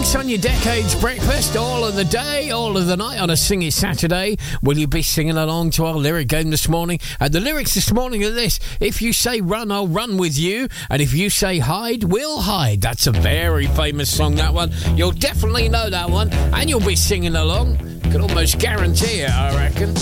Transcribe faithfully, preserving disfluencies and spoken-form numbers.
This on your Decades Breakfast, all of the day, all of the night on a Sing It Saturday. Will you be singing along to our lyric game this morning? And the lyrics this morning are this: if you say run, I'll run with you, and if you say hide, we'll hide. That's a very famous song, that one. You'll definitely know that one, and you'll be singing along. Could almost guarantee it, I reckon.